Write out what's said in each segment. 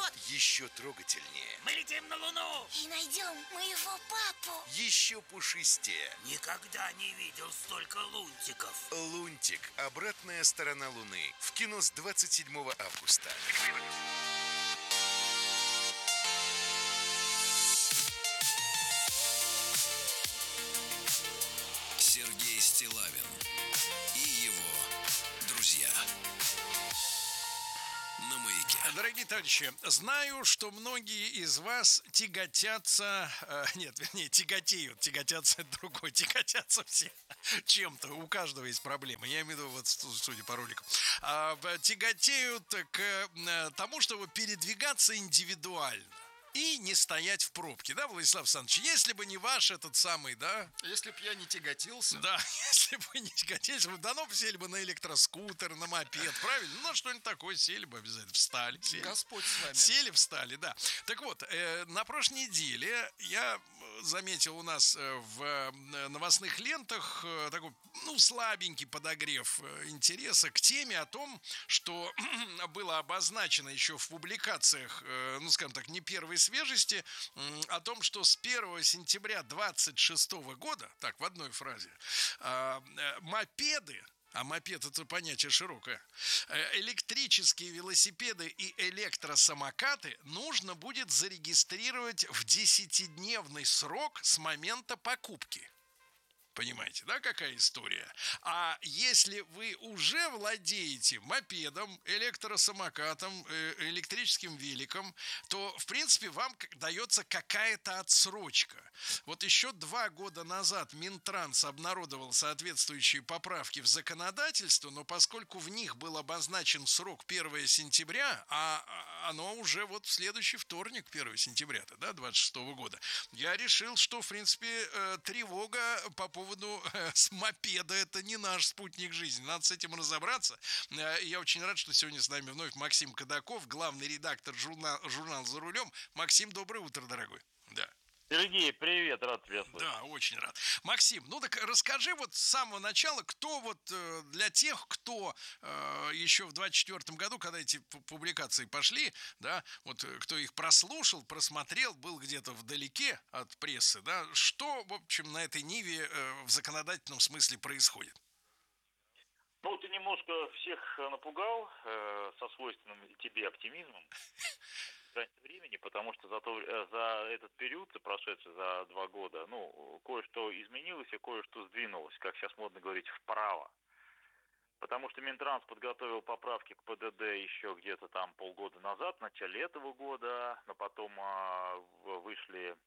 вперед! Еще трогательнее. Мы летим на Луну! И найдем моего папу. Еще пушистее. Никогда не видел столько лунтиков. Лунтик. Обратная сторона Луны. В кино с 27 августа. Сергей Стиллавин и его друзья на Маяке. Дорогие товарищи, знаю, что многие из вас тяготятся, тяготеются это другое, тяготятся все чем-то, у каждого есть проблемы, я имею в виду, вот судя по ролику, тяготеют к тому, чтобы передвигаться индивидуально и не стоять в пробке, да, Владислав Александрович? Если бы не ваш этот самый, да? Если б я не тяготился. Да, если бы не тяготился, вы давно сели бы на электроскутер, на мопед, правильно? Ну, что-нибудь такое, сели бы обязательно, встали. Сели. Господь с вами. Сели, встали, да. Так вот, на прошлой неделе я заметил у нас в новостных лентах такой, слабенький подогрев интереса к теме о том, что было обозначено еще в публикациях, скажем так, не первой свежести, о том, что с 1 сентября 26 года, так, в одной фразе, мопеды, а мопед — это понятие широкое, электрические велосипеды и электросамокаты нужно будет зарегистрировать в 10-дневный срок с момента покупки. Понимаете, да, какая история? А если вы уже владеете мопедом, электросамокатом, электрическим великом, то, в принципе, вам дается какая-то отсрочка. Вот еще 2 года назад Минтранс обнародовал соответствующие поправки в законодательство, но поскольку в них был обозначен срок 1 сентября, а оно уже вот в следующий вторник, 1 сентября-то, да, 26 года, я решил, что, в принципе, тревога по поводу с мопеда — это не наш спутник жизни. Надо с этим разобраться. Я очень рад, что сегодня с нами вновь Максим Кадаков, главный редактор журнала «За рулем». Максим, доброе утро, дорогой. Да. Сергей, привет, рад тебя слышать. Да, очень рад. Максим, так расскажи вот с самого начала, кто вот для тех, кто еще в 24 году, когда эти публикации пошли, да, вот кто их прослушал, просмотрел, был где-то вдалеке от прессы, да, что, в общем, на этой ниве в законодательном смысле происходит? Ты немножко всех напугал со свойственным тебе оптимизмом времени, потому что за этот период, прошедший за 2 года, кое-что изменилось и кое-что сдвинулось, как сейчас модно говорить, вправо. Потому что Минтранс подготовил поправки к ПДД еще где-то там полгода назад, в начале этого года, но потом вышли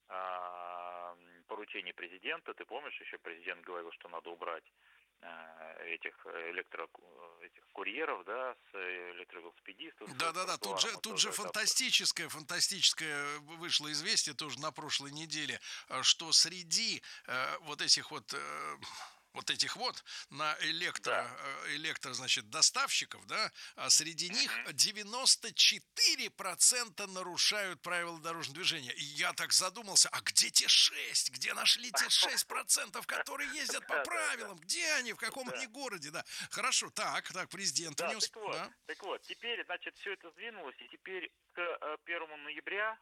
поручения президента. Ты помнишь, еще президент говорил, что надо убрать этих курьеров, да, с электровелосипедистов. Да. Тут же фантастическое вышло известие тоже на прошлой неделе, что среди вот этих на значит, доставщиков, да, а среди них 94% нарушают правила дорожного движения. И я так задумался, а где те 6? Где нашли те 6%, которые ездят по правилам? Где они? В каком они городе? Да. Хорошо, так, президент внес. Так вот, теперь, значит, все это сдвинулось, и теперь к 1 ноября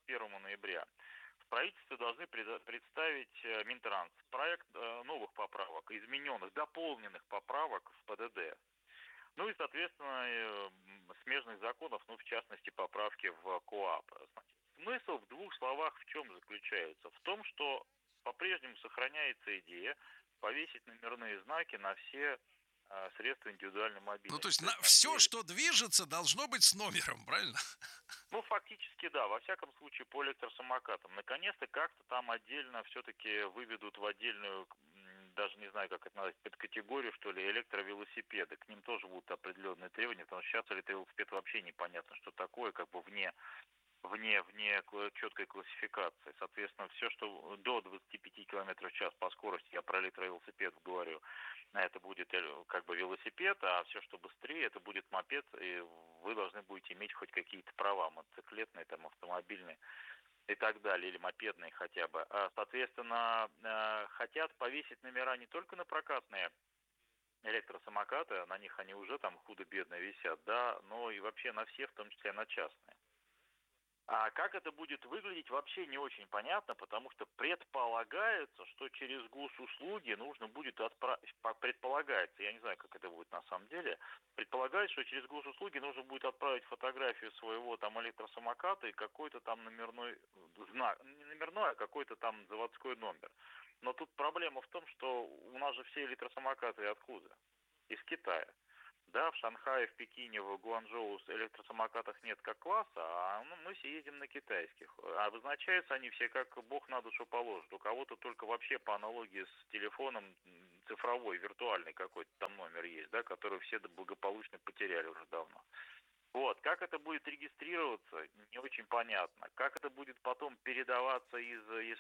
в правительстве должны представить Минтранс проект новых поправок, измененных, дополненных поправок в ПДД. И, соответственно, смежных законов, в частности, поправки в КоАП. Смысл в 2 словах в чем заключается? В том, что по-прежнему сохраняется идея повесить номерные знаки на все средства индивидуальной мобильности. То есть все, что движется, должно быть с номером, правильно? Фактически, да. Во всяком случае, по электросамокатам. Наконец-то как-то там отдельно все-таки выведут в отдельную, даже не знаю, как это назвать, подкатегорию, что ли, электровелосипеды. К ним тоже будут определенные требования, потому что сейчас электровелосипед вообще непонятно, что такое, как бы вне четкой классификации. Соответственно, все, что до 25 км в час по скорости, я про электровелосипед говорю, это будет как бы велосипед, а все, что быстрее, это будет мопед, и вы должны будете иметь хоть какие-то права, мотоциклетные, автомобильные и так далее, или мопедные хотя бы. Соответственно, хотят повесить номера не только на прокатные электросамокаты, на них они уже там худо-бедно висят, да, но и вообще на все, в том числе на частные. А как это будет выглядеть, вообще не очень понятно, потому что предполагается, что через госуслуги нужно будет отправить, предполагается, я не знаю, как это будет на самом деле, предполагается, что через госуслуги нужно будет отправить фотографию своего там электросамоката и какой-то там номерной знак, не номерной, а какой-то там заводской номер. Но тут проблема в том, что у нас же все электросамокаты откуда? Из Китая. Да, в Шанхае, в Пекине, в Гуанчжоу электросамокатах нет как класса, а мы все едем на китайских. А обозначаются они все как бог на душу положит. У кого-то только вообще по аналогии с телефоном цифровой, виртуальный какой-то там номер есть, да, который все благополучно потеряли уже давно. Вот, как это будет регистрироваться, не очень понятно. Как это будет потом передаваться если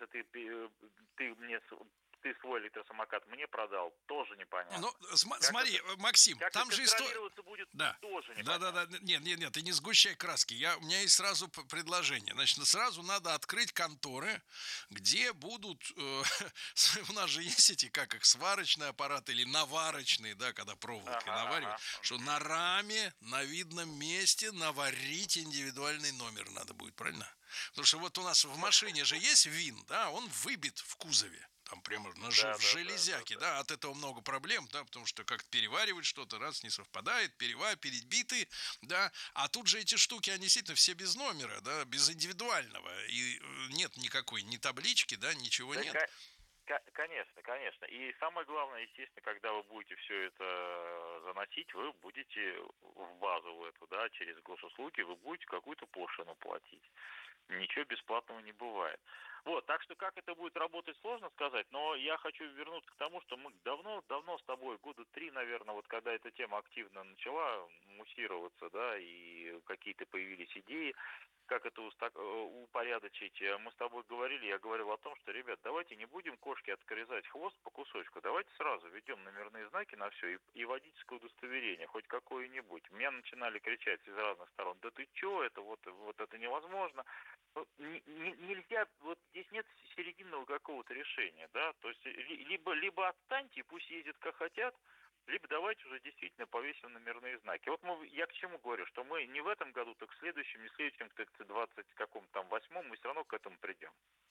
ты свой электросамокат мне продал, тоже непонятно. Ну, смотри, Максим, как там это же история... контролироваться будет, Да. тоже непонятно. Да. Нет, ты не сгущай краски. У меня есть сразу предложение. Значит, сразу надо открыть конторы, где будут... у нас же есть эти, как их, сварочные аппараты или наварочные, да, когда проволокой наваривают, что на раме, на видном месте наварить индивидуальный номер надо будет, правильно? Потому что вот у нас в машине же есть ВИН, да, он выбит в кузове. Там прямо в железяке, да, от этого много проблем, да, потому что как-то переваривать что-то, раз не совпадает, перебиты, да, а тут же эти штуки, они действительно все без номера, да, без индивидуального, и нет никакой ни таблички, да, ничего Да, нет. Конечно. И самое главное, естественно, когда вы будете все это заносить, вы будете в базу в эту, да, через госуслуги, вы будете какую-то пошлину платить. Ничего бесплатного не бывает. Вот, так что как это будет работать, сложно сказать, но я хочу вернуться к тому, что мы давно с тобой, года 3, наверное, вот когда эта тема активно начала муссироваться, да, и какие-то появились идеи, как это упорядочить, мы с тобой говорили, я говорил о том, что, ребят, давайте не будем кошке открезать хвост по кусочку, давайте сразу введем номерные знаки на все и водительское удостоверение, хоть какое-нибудь. Меня начинали кричать из разных сторон, да ты че, это вот это невозможно. Нельзя, вот здесь нет серединного какого-то решения, да, то есть либо отстаньте, пусть ездят как хотят, либо давайте уже действительно повесим номерные знаки. Вот я к чему говорю, что мы не в этом году, так в следующем, не в следующем, так в 20 каком-то там 8-м, мы все равно к этому придем.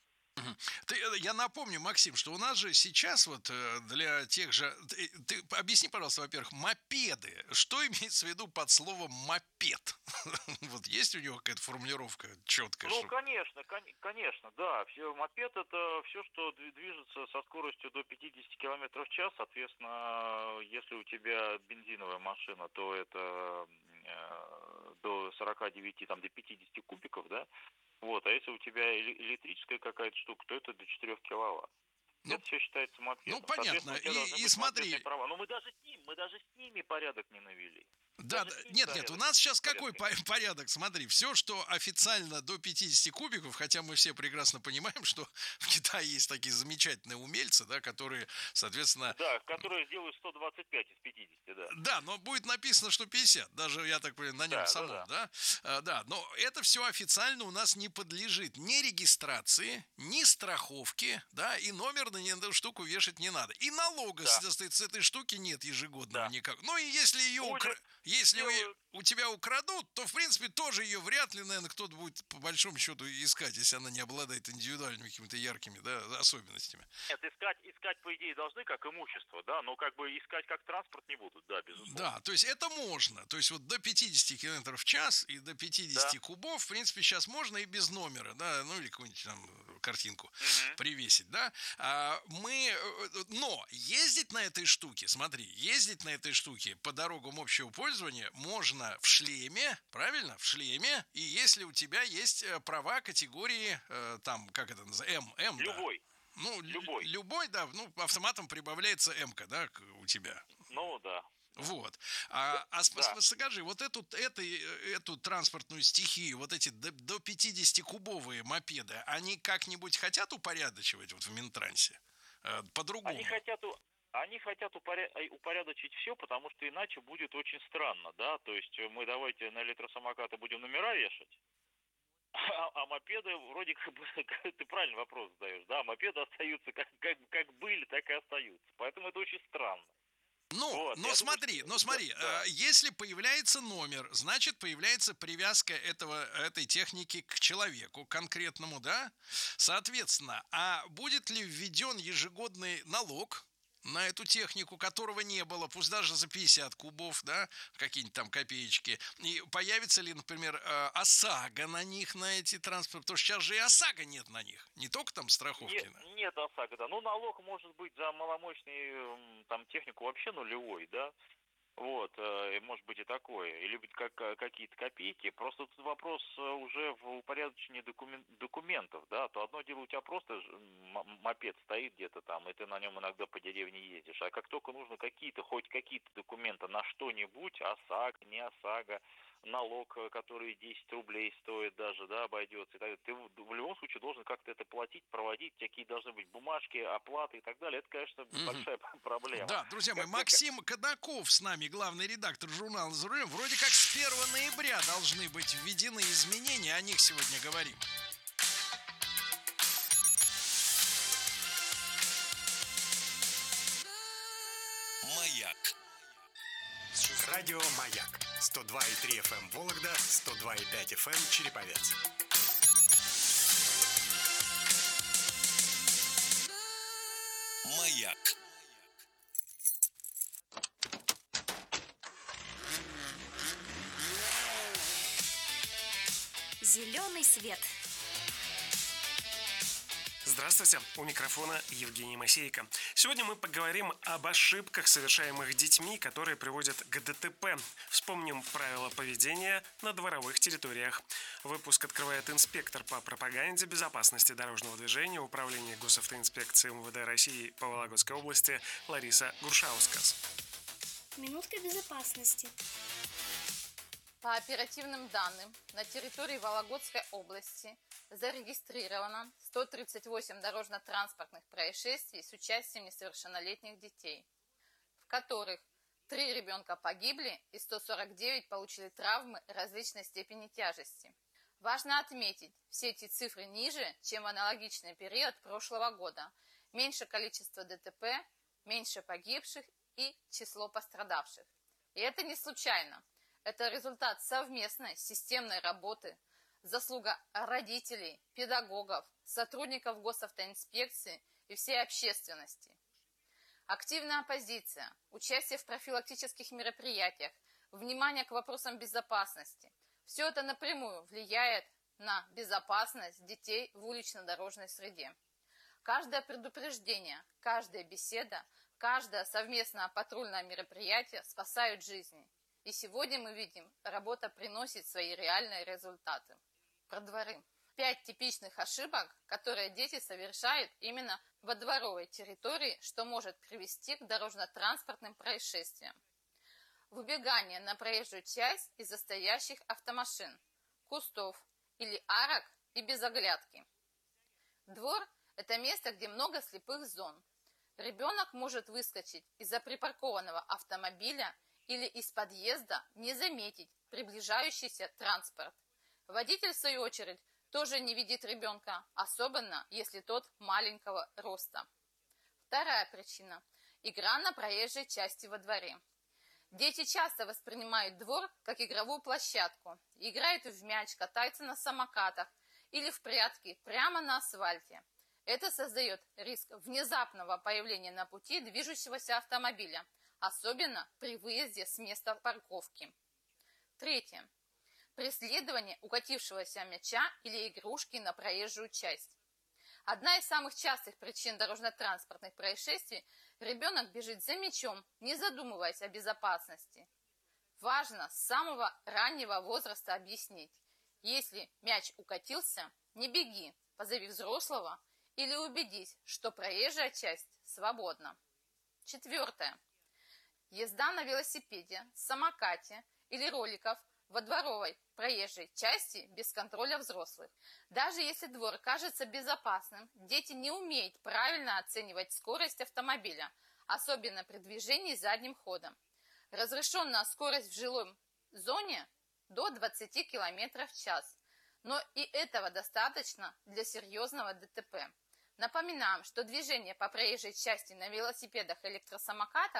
Я напомню, Максим, что у нас же сейчас вот для тех же... Ты объясни, пожалуйста, во-первых, мопеды. Что имеется в виду под словом мопед? Вот есть у него какая-то формулировка четкая? Ну, конечно, да. Мопед — это все, что движется со скоростью до 50 км в час. Соответственно, если у тебя бензиновая машина, то это до 49, там, до 50 кубиков, да? Вот, а если у тебя электрическая какая-то штука, то это до 4 киловатт. Это все считается мопедом. Ну, понятно. И смотри... Но мы даже с ними порядок не навели. Да, нет, у нас сейчас какой порядок? Смотри, все, что официально до 50 кубиков, хотя мы все прекрасно понимаем, что в Китае есть такие замечательные умельцы, да, которые, соответственно... Да, которые делают 125 из 50, да. Да, но будет написано, что 50, даже, я так понимаю, на нем самом, да? Да, но это все официально у нас не подлежит ни регистрации, ни страховки, да, и номер на эту штуку вешать не надо. И налога с этой штуки нет ежегодного никак. Ну и если если у тебя украдут, то, в принципе, тоже ее вряд ли, наверное, кто-то будет, по большому счету, искать, если она не обладает индивидуальными какими-то яркими, да, особенностями. Нет, искать, по идее, должны как имущество, да, но как бы искать как транспорт не будут, да, безусловно. Да, то есть это можно. То есть вот до 50 км в час и до 50 кубов, в принципе, сейчас можно и без номера, да, ну или какую-нибудь там картинку привесить, да. Но ездить на этой штуке, смотри, ездить на этой штуке по дорогам общего пользования можно в шлеме, правильно? В шлеме. И если у тебя есть права категории, там, как это называется, М, любой. Да. Ну, любой, да, ну, автоматом прибавляется М-ка, да, у тебя. Ну, да. Вот. Скажи, вот эту транспортную стихию, вот эти до 50-кубовые мопеды, они как-нибудь хотят упорядочивать вот в Минтрансе? По-другому? Они хотят упорядочить все, потому что иначе будет очень странно, да, то есть мы давайте на электросамокаты будем номера вешать, а мопеды вроде как бы, ты правильный вопрос задаешь, да, мопеды остаются как были, так и остаются, поэтому это очень странно. Вот, но я смотри, думаю, что- да. если появляется номер, значит появляется привязка этой техники к человеку конкретному, да? Соответственно, а будет ли введен ежегодный налог на эту технику, которого не было, пусть даже за 50 кубов, да, какие-нибудь там копеечки, и появится ли, например, ОСАГО на них, на эти транспорты, потому что сейчас же и ОСАГО нет на них, не только там страховки. Нет ОСАГО, да. Ну, налог может быть за маломощную там технику вообще нулевой, да. Вот, может быть и такое, или быть какие-то копейки. Просто тут вопрос уже в упорядочении документов, да. То одно дело, у тебя просто мопед стоит где-то там, и ты на нем иногда по деревне ездишь. А как только нужно хоть какие-то документы на что-нибудь, ОСАГО, не ОСАГО, налог, который 10 рублей стоит даже, да, обойдется, и так далее, ты в любом случае должен как-то это платить, проводить, какие должны быть бумажки, оплаты и так далее. Это, конечно, большая проблема. Да, друзья мои, Максим Кадаков с нами, главный редактор журнала «За рулем». Вроде как с 1 ноября должны быть введены изменения, о них сегодня говорим. Маяк. Радио «Маяк». 102,3 FM Вологда, 102,5 FM Череповец. Маяк. Зеленый свет. Здравствуйте, у микрофона Евгений Масейко. Сегодня мы поговорим об ошибках, совершаемых детьми, которые приводят к ДТП. Вспомним правила поведения на дворовых территориях. Выпуск открывает инспектор по пропаганде безопасности дорожного движения Управления госавтоинспекции МВД России по Вологодской области Лариса Гуршаускас. Минутка безопасности. По оперативным данным, на территории Вологодской области зарегистрировано 138 дорожно-транспортных происшествий с участием несовершеннолетних детей, в которых 3 ребенка погибли и 149 получили травмы различной степени тяжести. Важно отметить, все эти цифры ниже, чем в аналогичный период прошлого года. Меньше количество ДТП, меньше погибших и число пострадавших. И это не случайно. Это результат совместной системной работы, заслуга родителей, педагогов, сотрудников госавтоинспекции и всей общественности. Активная оппозиция, участие в профилактических мероприятиях, внимание к вопросам безопасности – все это напрямую влияет на безопасность детей в улично-дорожной среде. Каждое предупреждение, каждая беседа, каждое совместное патрульное мероприятие спасают жизни. И сегодня мы видим, работа приносит свои реальные результаты. Про дворы. 5 типичных ошибок, которые дети совершают именно во дворовой территории, что может привести к дорожно-транспортным происшествиям. Выбегание на проезжую часть из-за стоящих автомашин, кустов или арок и без оглядки. Двор – это место, где много слепых зон. Ребенок может выскочить из-за припаркованного автомобиля или из подъезда не заметить приближающийся транспорт. Водитель, в свою очередь, тоже не видит ребенка, особенно если тот маленького роста. Вторая причина – игра на проезжей части во дворе. Дети часто воспринимают двор как игровую площадку, играют в мяч, катаются на самокатах или в прятки прямо на асфальте. Это создает риск внезапного появления на пути движущегося автомобиля, особенно при выезде с места парковки. Третье. Преследование укатившегося мяча или игрушки на проезжую часть. Одна из самых частых причин дорожно-транспортных происшествий – ребенок бежит за мячом, не задумываясь о безопасности. Важно с самого раннего возраста объяснить, если мяч укатился, не беги, позови взрослого или убедись, что проезжая часть свободна. Четвертое. Езда на велосипеде, самокате или роликов во дворовой проезжей части без контроля взрослых. Даже если двор кажется безопасным, дети не умеют правильно оценивать скорость автомобиля, особенно при движении задним ходом. Разрешенная скорость в жилой зоне до 20 км в час, но и этого достаточно для серьезного ДТП. Напоминаем, что движение по проезжей части на велосипедах и электросамокатах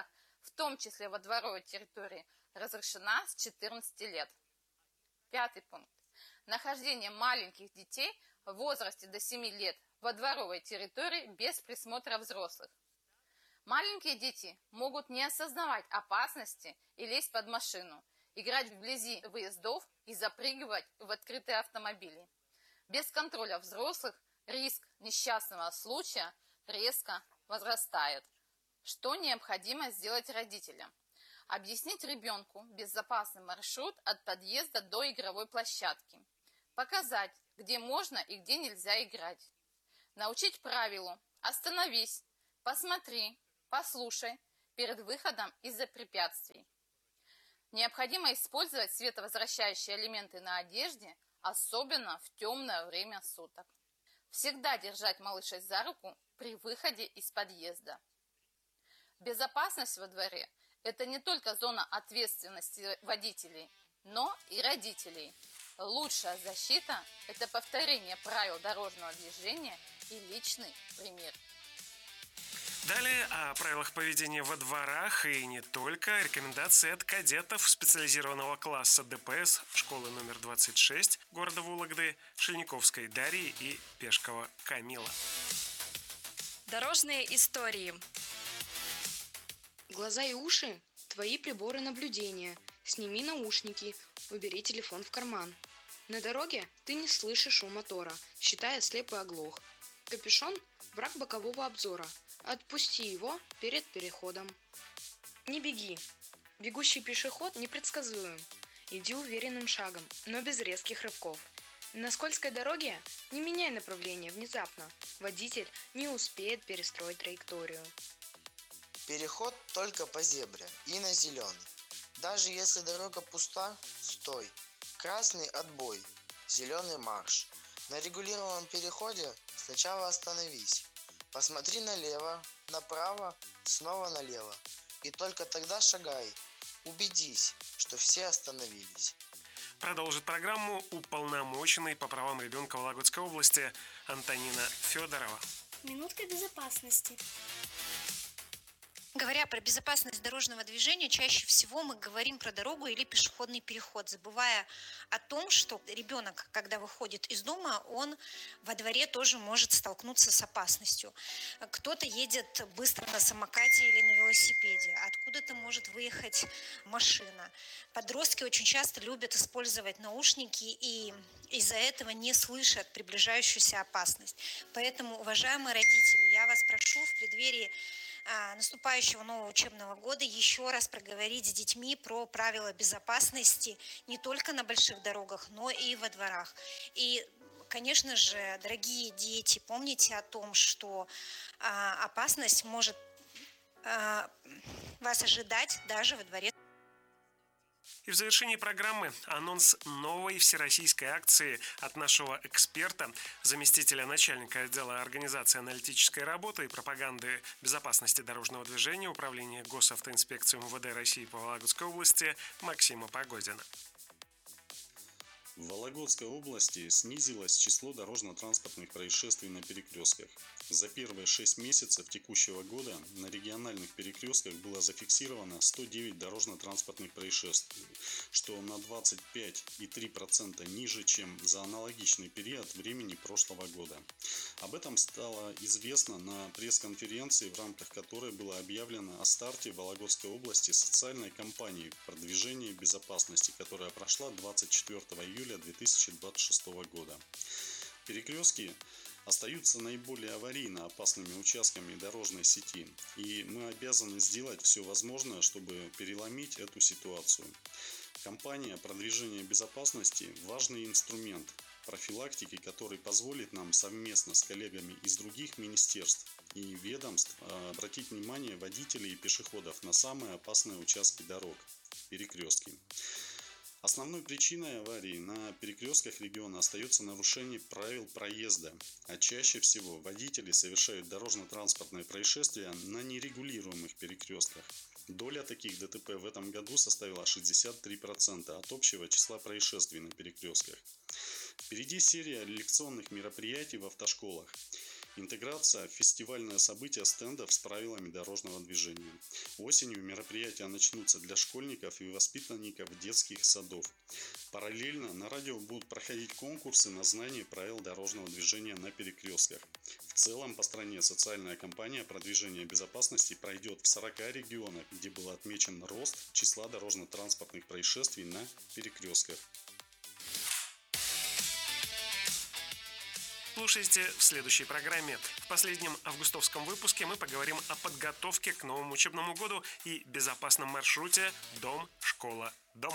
в том числе во дворовой территории, разрешена с 14 лет. 5 пункт. Нахождение маленьких детей в возрасте до 7 лет во дворовой территории без присмотра взрослых. Маленькие дети могут не осознавать опасности и лезть под машину, играть вблизи выездов и запрыгивать в открытые автомобили. Без контроля взрослых риск несчастного случая резко возрастает. Что необходимо сделать родителям? Объяснить ребенку безопасный маршрут от подъезда до игровой площадки. Показать, где можно и где нельзя играть. Научить правилу «Остановись, посмотри, послушай» перед выходом из-за препятствий. Необходимо использовать световозвращающие элементы на одежде, особенно в темное время суток. Всегда держать малышей за руку при выходе из подъезда. Безопасность во дворе – это не только зона ответственности водителей, но и родителей. Лучшая защита – это повторение правил дорожного движения и личный пример. Далее о правилах поведения во дворах и не только. Рекомендации от кадетов специализированного класса ДПС школы номер 26 города Вологды, Шельниковской Дарьи и Пешкова Камила. Дорожные истории. Глаза и уши – твои приборы наблюдения. Сними наушники, убери телефон в карман. На дороге ты не слышишь шум мотора, считай, ослеп и оглох. Капюшон – враг бокового обзора. Отпусти его перед переходом. Не беги. Бегущий пешеход непредсказуем. Иди уверенным шагом, но без резких рывков. На скользкой дороге не меняй направление внезапно. Водитель не успеет перестроить траекторию. Переход только по зебре и на зеленый. Даже если дорога пуста, стой. Красный – отбой, зеленый – марш. На регулируемом переходе сначала остановись. Посмотри налево, направо, снова налево. И только тогда шагай. Убедись, что все остановились. Продолжит программу уполномоченный по правам ребенка Вологодской области Антонина Федорова. Минутка безопасности. Говоря про безопасность дорожного движения, чаще всего мы говорим про дорогу или пешеходный переход, забывая о том, что ребенок, когда выходит из дома, он во дворе тоже может столкнуться с опасностью. Кто-то едет быстро на самокате или на велосипеде, откуда-то может выехать машина. Подростки очень часто любят использовать наушники и из-за этого не слышат приближающуюся опасность. Поэтому, уважаемые родители, я вас прошу в преддверии наступающего нового учебного года еще раз проговорить с детьми про правила безопасности не только на больших дорогах, но и во дворах. И, конечно же, дорогие дети, помните о том, что опасность может вас ожидать даже во дворе. И в завершении программы анонс новой всероссийской акции от нашего эксперта, заместителя начальника отдела организации аналитической работы и пропаганды безопасности дорожного движения Управления госавтоинспекции МВД России по Вологодской области Максима Погодина. В Вологодской области снизилось число дорожно-транспортных происшествий на перекрестках. За первые 6 месяцев текущего года на региональных перекрестках было зафиксировано 109 дорожно-транспортных происшествий, что на 25,3% ниже, чем за аналогичный период времени прошлого года. Об этом стало известно на пресс-конференции, в рамках которой было объявлено о старте в Вологодской области социальной кампании продвижения безопасности, которая прошла 24 июля 2026 года. Перекрестки остаются наиболее аварийно опасными участками дорожной сети, и мы обязаны сделать все возможное, чтобы переломить эту ситуацию. Кампания продвижения безопасности – важный инструмент профилактики, который позволит нам совместно с коллегами из других министерств и ведомств обратить внимание водителей и пешеходов на самые опасные участки дорог – перекрестки. Основной причиной аварий на перекрестках региона остается нарушение правил проезда, а чаще всего водители совершают дорожно-транспортные происшествия на нерегулируемых перекрестках. Доля таких ДТП в этом году составила 63% от общего числа происшествий на перекрестках. Впереди серия лекционных мероприятий в автошколах. Интеграция – фестивальное событие стендов с правилами дорожного движения. Осенью мероприятия начнутся для школьников и воспитанников детских садов. Параллельно на радио будут проходить конкурсы на знание правил дорожного движения на перекрестках. В целом по стране социальная кампания продвижения безопасности пройдет в 40 регионах, где был отмечен рост числа дорожно-транспортных происшествий на перекрестках. Слушайте в следующей программе. В последнем августовском выпуске мы поговорим о подготовке к новому учебному году и безопасном маршруте «Дом, школа, дом».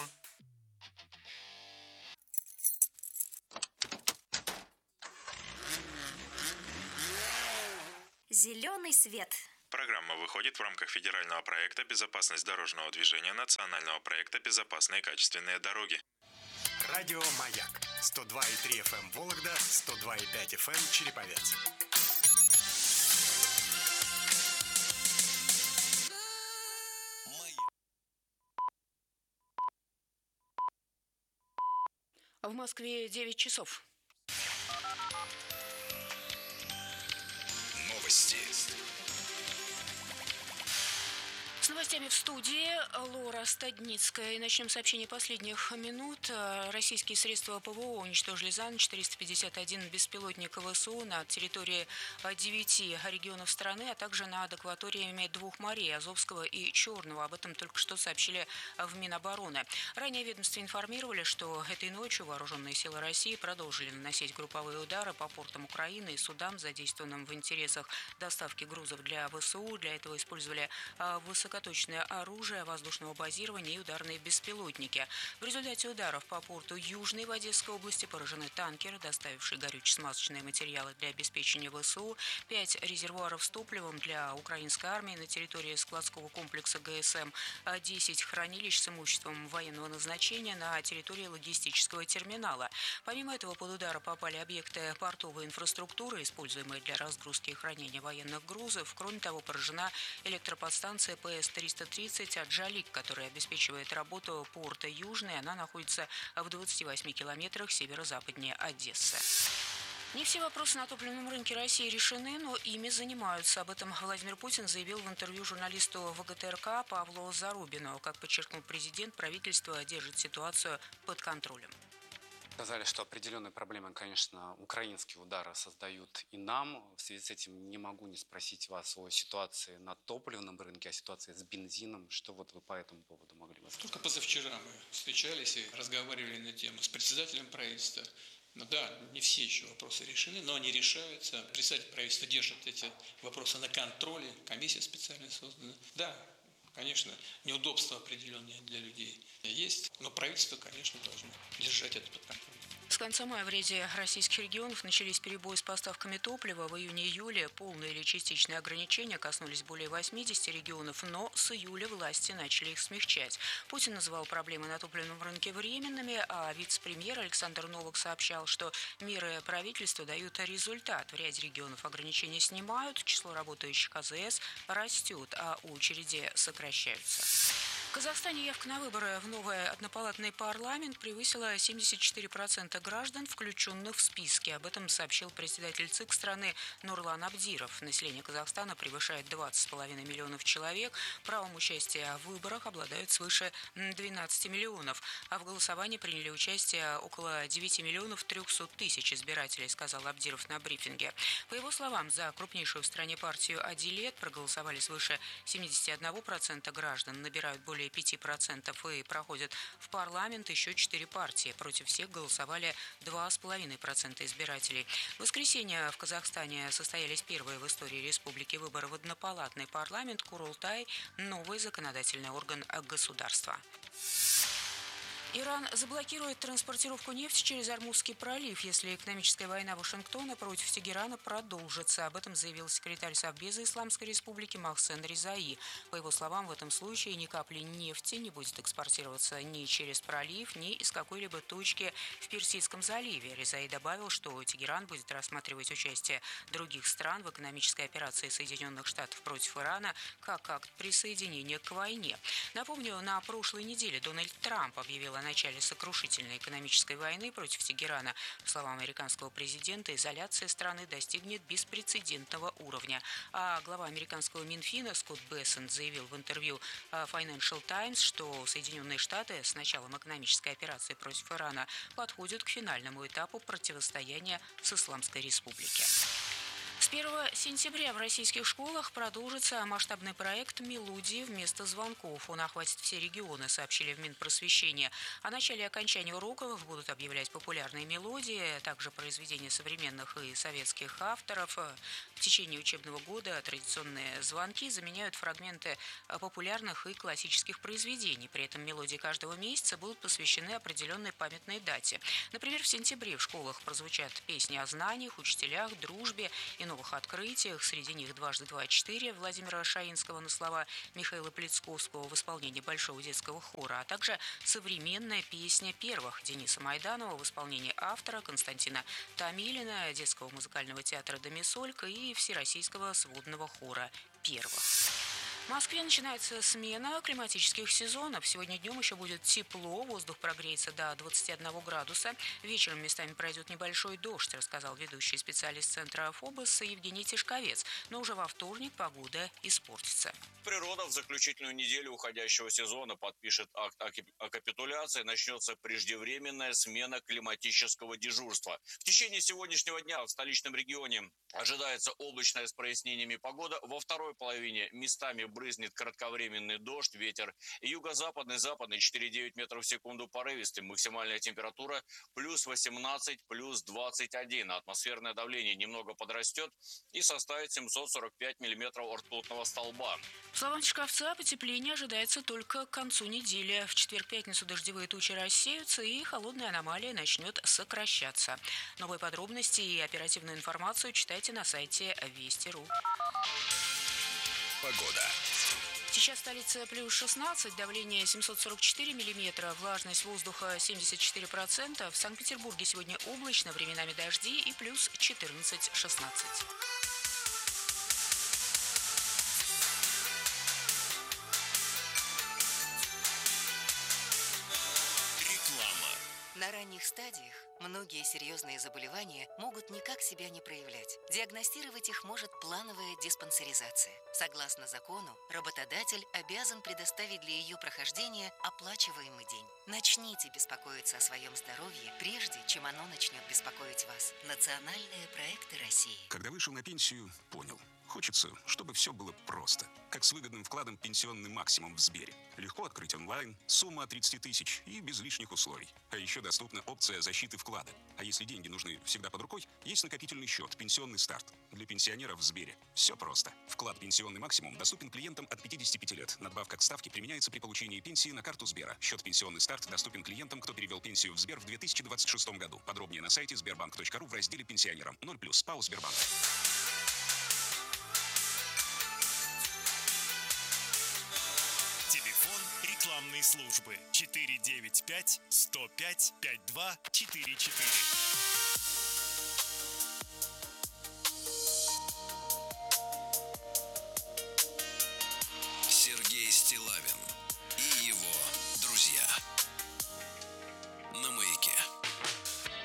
Зеленый свет. Программа выходит в рамках федерального проекта «Безопасность дорожного движения» национального проекта «Безопасные и качественные дороги». Радио «Маяк». 102,3 FM Вологда, 102,5 FM Череповец. В Москве 9 часов. Новости. С новостями в студии Лора Стадницкая. И начнем с сообщения последних минут. Российские средства ПВО уничтожили за ночь 451 беспилотник ВСУ на территории 9 регионов страны, а также над акваториями двух морей – Азовского и Черного. Об этом только что сообщили в Минобороны. Ранее ведомства информировали, что этой ночью вооруженные силы России продолжили наносить групповые удары по портам Украины и судам, задействованным в интересах доставки грузов для ВСУ. Для этого использовали высокоточное оружие, воздушного базирования и ударные беспилотники. В результате ударов по порту Южной в Одесской области поражены танкеры, доставившие горюче-смазочные материалы для обеспечения ВСУ, 5 резервуаров с топливом для украинской армии на территории складского комплекса ГСМ, 10 хранилищ с имуществом военного назначения на территории логистического терминала. Помимо этого под удары попали объекты портовой инфраструктуры, используемые для разгрузки и хранения военных грузов. Кроме того, поражена электроподстанция ПС-330 «Аджалик», которая обеспечивает работу порта Южный. Она находится в 28 километрах северо-западнее Одессы. Не все вопросы на топливном рынке России решены, но ими занимаются. Об этом Владимир Путин заявил в интервью журналисту ВГТРК Павлу Зарубину. Как подчеркнул президент, правительство держит ситуацию под контролем. Сказали, что определенные проблемы, конечно, украинские удары создают и нам. В связи с этим не могу не спросить вас о ситуации на топливном рынке, о ситуации с бензином. Что вот вы по этому поводу могли бы сказать? Только позавчера мы встречались и разговаривали на тему с председателем правительства. Ну да, не все еще вопросы решены, но они решаются. Председатель правительства держит эти вопросы на контроле, комиссия специально создана. Да, конечно, неудобства определенные для людей есть, но правительство, конечно, должно держать это под контролем. С конца мая в ряде российских регионов начались перебои с поставками топлива. В июне-июле полные или частичные ограничения коснулись более 80 регионов, но с июля власти начали их смягчать. Путин называл проблемы на топливном рынке временными, а вице-премьер Александр Новак сообщал, что меры правительства дают результат. В ряде регионов ограничения снимают, число работающих АЗС растет, а очереди сокращаются. В Казахстане явка на выборы в новый однопалатный парламент превысила 74% граждан, включенных в списки. Об этом сообщил председатель ЦИК страны Нурлан Абдиров. Население Казахстана превышает 20,5 миллионов человек. Правом участия в выборах обладают свыше 12 миллионов. А в голосовании приняли участие около 9 миллионов 300 тысяч избирателей, сказал Абдиров на брифинге. По его словам, за крупнейшую в стране партию «Адилет» проголосовали свыше 71% граждан, набирают более 5% и проходят в парламент еще 4 партии. Против всех голосовали 2,5% избирателей. В воскресенье в Казахстане состоялись первые в истории республики выборы в однопалатный парламент Курултай, новый законодательный орган государства. Иран заблокирует транспортировку нефти через Ормузский пролив, если экономическая война Вашингтона против Тегерана продолжится. Об этом заявил секретарь Совбеза Исламской Республики Махсен Резаи. По его словам, в этом случае ни капли нефти не будет экспортироваться ни через пролив, ни из какой-либо точки в Персидском заливе. Резаи добавил, что Тегеран будет рассматривать участие других стран в экономической операции Соединенных Штатов против Ирана как акт присоединения к войне. Напомню, на прошлой неделе Дональд Трамп объявил о о начале сокрушительной экономической войны против Тегерана. По словам американского президента, изоляция страны достигнет беспрецедентного уровня. А глава американского Минфина Скотт Бессент заявил в интервью Financial Times, что Соединенные Штаты с началом экономической операции против Ирана подходят к финальному этапу противостояния с Исламской Республикой. С 1 сентября в российских школах продолжится масштабный проект «Мелодии вместо звонков». Он охватит все регионы, сообщили в Минпросвещения. О начале и окончании уроков будут объявлять популярные мелодии, также произведения современных и советских авторов. В течение учебного года традиционные звонки заменяют фрагменты популярных и классических произведений. При этом мелодии каждого месяца будут посвящены определенной памятной дате. Например, в сентябре в школах прозвучат песни о знаниях, учителях, дружбе и новых открытиях. Среди них «Дважды два» 4 Владимира Шаинского на слова Михаила Плецковского в исполнении Большого детского хора, а также современная песня первых Дениса Майданова в исполнении автора Константина Томилина, детского музыкального театра «Домисолька» и Всероссийского сводного хора первых. В Москве начинается смена климатических сезонов. Сегодня днем еще будет тепло, воздух прогреется до 21 градуса. Вечером местами пройдет небольшой дождь, рассказал ведущий специалист центра ФОБОС Евгений Тишковец. Но уже во вторник погода испортится. Природа в заключительную неделю уходящего сезона подпишет акт о капитуляции. Начнется преждевременная смена климатического дежурства. В течение сегодняшнего дня в столичном регионе ожидается облачная с прояснениями погода. Во второй половине местами брызнет кратковременный дождь, ветер юго-западный, западный 4,9 метров в секунду порывистый. Максимальная температура плюс 18, плюс 21. Атмосферное давление немного подрастет и составит 745 миллиметров ртутного столба. По словам Тишковца, потепление ожидается только к концу недели. В четверг-пятницу дождевые тучи рассеются и холодная аномалия начнет сокращаться. Новые подробности и оперативную информацию читайте на сайте Вести.ру. Погода. Сейчас в столице плюс 16, давление 744 миллиметра, влажность воздуха 74%. В Санкт-Петербурге сегодня облачно, временами дожди и плюс 14-16. На ранних стадиях многие серьезные заболевания могут никак себя не проявлять. Диагностировать их может плановая диспансеризация. Согласно закону, работодатель обязан предоставить для ее прохождения оплачиваемый день. Начните беспокоиться о своем здоровье, прежде чем оно начнет беспокоить вас. Национальные проекты России. Когда вышел на пенсию, понял. Хочется, чтобы все было просто. Как с выгодным вкладом «Пенсионный максимум» в Сбере. Легко открыть онлайн, сумма от 30 тысяч и без лишних условий. А еще доступна опция защиты вклада. А если деньги нужны всегда под рукой, есть накопительный счет «Пенсионный старт». Для пенсионеров в Сбере все просто. Вклад «Пенсионный максимум» доступен клиентам от 55 лет. Надбавка к ставке применяется при получении пенсии на карту Сбера. Счет «Пенсионный старт» доступен клиентам, кто перевел пенсию в Сбер в 2026 году. Подробнее на сайте sberbank.ru в разделе «Пенсионерам». 0+, ПАО «Сбербанк». Телефон рекламной службы 495 105 5244. Сергей Стиллавин